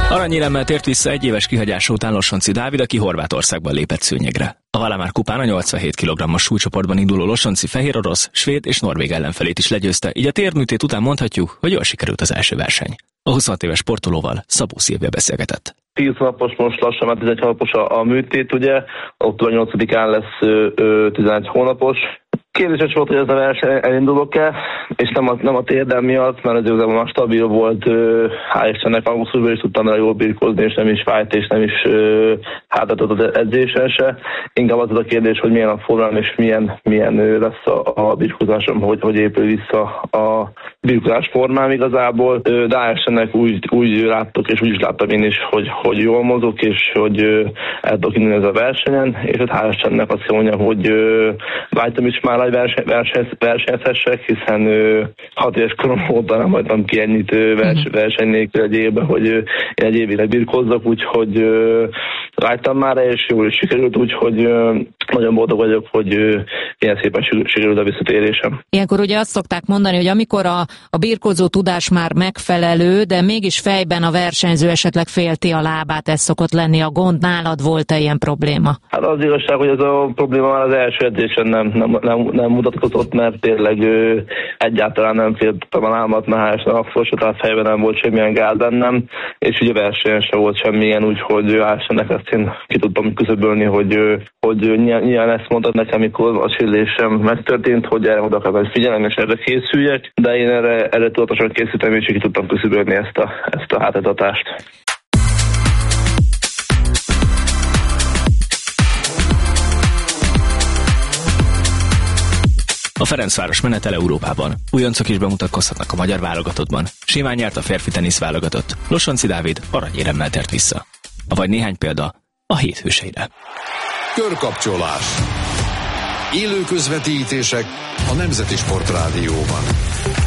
Aranyéremmel tért vissza egy éves kihagyása után Lossonczy Dávid, aki Horvátországban lépett szőnyegre. A Valamár kupán a 87 kg-os súlycsoportban induló Lossonczy fehérorosz, svéd és norvég ellenfelét is legyőzte, így a térműtét után mondhatjuk, hogy jól sikerült az első verseny. A 26 éves sportolóval Szabó Szilvia beszélgetett. 10 napos, most lassan már 11 hónapos a műtét, ugye, október 8-án lesz 11 hónapos. Kérdéses volt, hogy ez a verseny elindulok-e, és nem a térdem miatt, mert az igazából már stabil volt, hál' Istennek augusztusban is tudtam rá jól birkózni, és nem is fájt, és nem is hátratott az edzésen se. Inkább az a kérdés, hogy milyen a formám, és milyen lesz a birkózásom, hogy épül vissza a birkózás formám igazából. De hál' Istennek úgy láttok, és úgy is láttam én is, hogy jól mozog, és hogy el tudok indulni ez a versenyen, és hál' Istennek azt mondja, hogy vágytam is már versenyzhessek, hiszen 6 éves korom óta nem hagytam ki ennyit verseny nélkül egy évben, hogy én egy évig birkózzak, úgyhogy vágytam már, és jól is sikerült, úgyhogy nagyon boldog vagyok, hogy ilyen szépen sikerült a visszatérésem. Ilyenkor ugye azt szokták mondani, hogy amikor a birkózó tudás már megfelelő, de mégis fejben a versenyző esetleg félti a lábát, ez szokott lenni a gond. Nálad volt-e ilyen probléma? Hát az igazság, hogy ez a probléma már az első edzésen nem mutatkozott, mert tényleg egyáltalán nem féltem a lábat, mert akkor se, tehát fejben nem volt semmilyen gáz bennem, és ugye versenyen sem volt semmilyen, úgyhogy állásennek ezt én ki tudtam küszöbölni, hogy nyilván ezt mondtad nekem, amikor a sérülésem megtörtént, hogy erre oda kell figyelni, és erre készüljek, de én erre tudatosan készültem, és ki tudtam küszöbölni ezt a hátratatást. A Ferencváros menetel Európában. Újoncok is bemutatkozhatnak a magyar válogatottban. Simán nyert a férfi tenisz válogatott. Lossonczy Dávid aranyéremmel tért vissza. Vagy néhány példa a hét hőseire. Körkapcsolás. Élő közvetítések a Nemzeti Sportrádióban.